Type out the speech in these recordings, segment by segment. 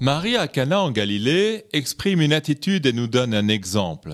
Marie à Cana en Galilée exprime une attitude et nous donne un exemple.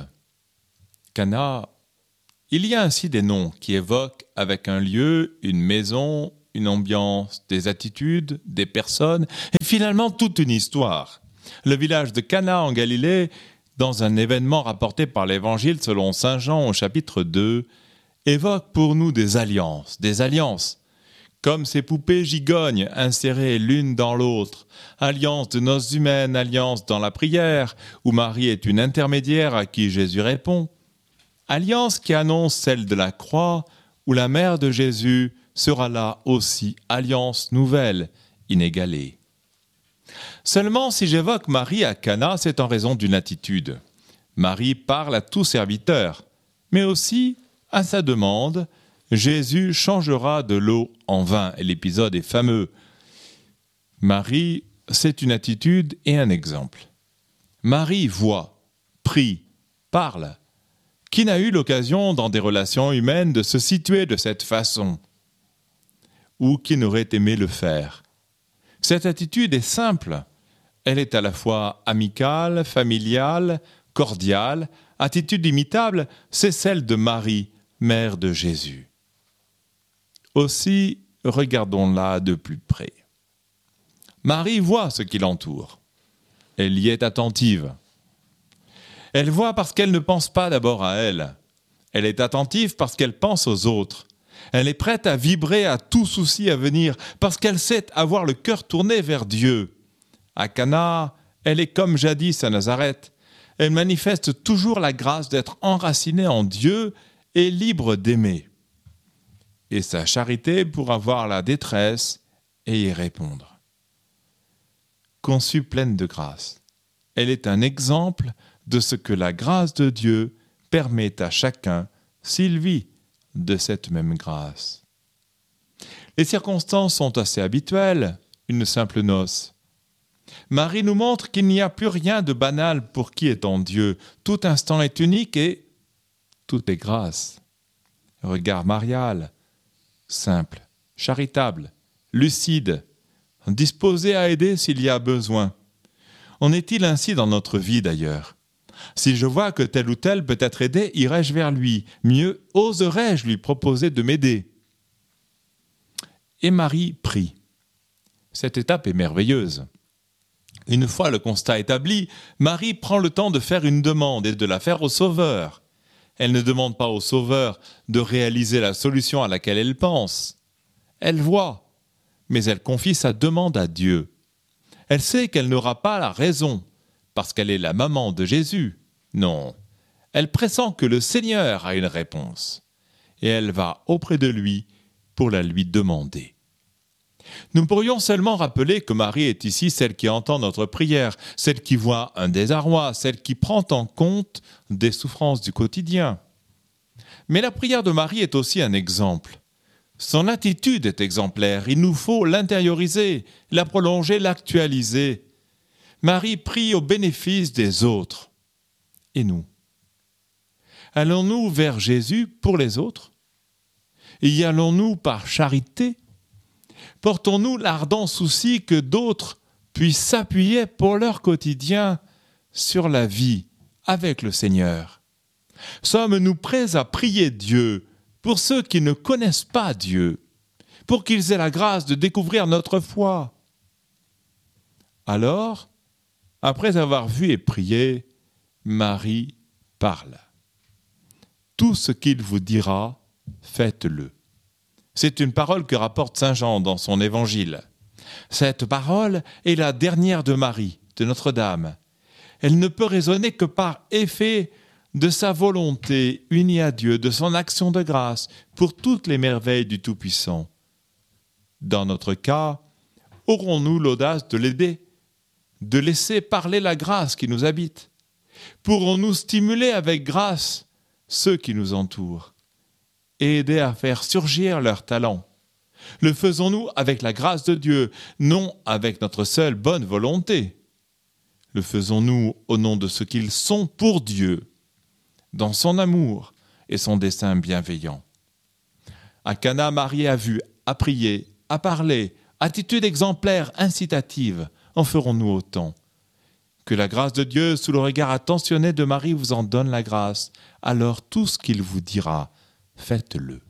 Cana, il y a ainsi des noms qui évoquent avec un lieu, une maison, une ambiance, des attitudes, des personnes et finalement toute une histoire. Le village de Cana en Galilée, dans un événement rapporté par l'Évangile selon saint Jean au chapitre 2, évoque pour nous des alliances, comme ces poupées gigognes insérées l'une dans l'autre, alliance de noces humaines, alliance dans la prière, où Marie est une intermédiaire à qui Jésus répond, alliance qui annonce celle de la croix, où la mère de Jésus sera là aussi, alliance nouvelle, inégalée. Seulement, si j'évoque Marie à Cana, c'est en raison d'une attitude. Marie parle à tout serviteur, mais aussi, à sa demande, Jésus changera de l'eau en vin, et l'épisode est fameux. Marie, c'est une attitude et un exemple. Marie voit, prie, parle. Qui n'a eu l'occasion dans des relations humaines de se situer de cette façon? Ou qui n'aurait aimé le faire? Cette attitude est simple. Elle est à la fois amicale, familiale, cordiale. Attitude imitable, c'est celle de Marie, mère de Jésus. Aussi, regardons-la de plus près. Marie voit ce qui l'entoure. Elle y est attentive. Elle voit parce qu'elle ne pense pas d'abord à elle. Elle est attentive parce qu'elle pense aux autres. Elle est prête à vibrer à tout souci à venir parce qu'elle sait avoir le cœur tourné vers Dieu. À Cana, elle est comme jadis à Nazareth. Elle manifeste toujours la grâce d'être enracinée en Dieu et libre d'aimer. Et sa charité pour avoir la détresse et y répondre. Conçue pleine de grâce, elle est un exemple de ce que la grâce de Dieu permet à chacun s'il vit de cette même grâce. Les circonstances sont assez habituelles, une simple noce. Marie nous montre qu'il n'y a plus rien de banal pour qui est en Dieu. Tout instant est unique et tout est grâce. Regard marial, simple, charitable, lucide, disposé à aider s'il y a besoin. En est-il ainsi dans notre vie d'ailleurs? Si je vois que tel ou tel peut être aidé, irai-je vers lui? Mieux, oserais-je lui proposer de m'aider? Et Marie prie. Cette étape est merveilleuse. Une fois le constat établi, Marie prend le temps de faire une demande et de la faire au Sauveur. Elle ne demande pas au Sauveur de réaliser la solution à laquelle elle pense. Elle voit, mais elle confie sa demande à Dieu. Elle sait qu'elle n'aura pas la raison, parce qu'elle est la maman de Jésus. Non, elle pressent que le Seigneur a une réponse, et elle va auprès de lui pour la lui demander. Nous pourrions seulement rappeler que Marie est ici celle qui entend notre prière, celle qui voit un désarroi, celle qui prend en compte des souffrances du quotidien. Mais la prière de Marie est aussi un exemple. Son attitude est exemplaire, il nous faut l'intérioriser, la prolonger, l'actualiser. Marie prie au bénéfice des autres. Et nous? Allons-nous vers Jésus pour les autres? Y allons-nous par charité? Portons-nous l'ardent souci que d'autres puissent s'appuyer pour leur quotidien sur la vie avec le Seigneur? Sommes-nous prêts à prier Dieu pour ceux qui ne connaissent pas Dieu, pour qu'ils aient la grâce de découvrir notre foi? Alors, après avoir vu et prié, Marie parle. Tout ce qu'il vous dira, faites-le. C'est une parole que rapporte saint Jean dans son évangile. Cette parole est la dernière de Marie, de Notre-Dame. Elle ne peut raisonner que par effet de sa volonté unie à Dieu, de son action de grâce pour toutes les merveilles du Tout-Puissant. Dans notre cas, aurons-nous l'audace de l'aider, de laisser parler la grâce qui nous habite? Pourrons-nous stimuler avec grâce ceux qui nous entourent et aider à faire surgir leurs talents? Le faisons-nous avec la grâce de Dieu, non avec notre seule bonne volonté? Le faisons-nous au nom de ce qu'ils sont pour Dieu, dans son amour et son dessein bienveillant? À Cana, Marie a vu, a prié, a parlé, attitude exemplaire, incitative, en ferons-nous autant? Que la grâce de Dieu, sous le regard attentionné de Marie, vous en donne la grâce. Alors tout ce qu'il vous dira, faites-le.